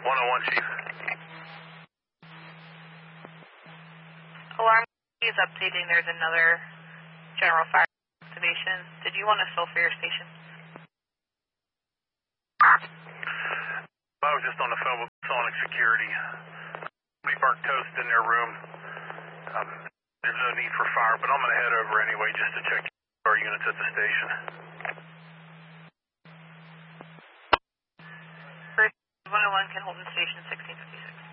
101, Chief. Alarm is updating. There's another general fire activation. Did you want to sulfur your station? I was just on the phone with Sonic Security. We burnt toast in their room. There's no need for fire, but I'm going to head over anyway just to check our units at the station. First, 101 can hold in station 1657.